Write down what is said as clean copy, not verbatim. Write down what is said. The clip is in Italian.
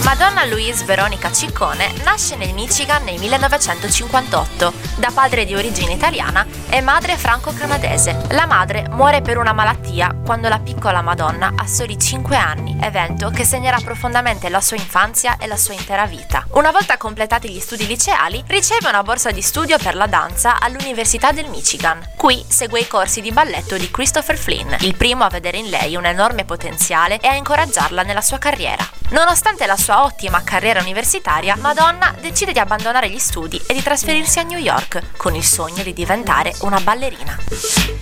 Madonna Louise Veronica Ciccone nasce nel Michigan nel 1958, da padre di origine italiana e madre franco-canadese. La madre muore per una malattia quando la piccola Madonna ha soli 5 anni, evento che segnerà profondamente la sua infanzia e la sua intera vita. Una volta completati gli studi liceali, riceve una borsa di studio per la danza all'Università del Michigan. Qui segue i corsi di balletto di Christopher Flynn, il primo a vedere in lei un enorme potenziale e a incoraggiarla nella sua carriera. Nonostante la sua ottima carriera universitaria, Madonna decide di abbandonare gli studi e di trasferirsi a New York con il sogno di diventare una ballerina.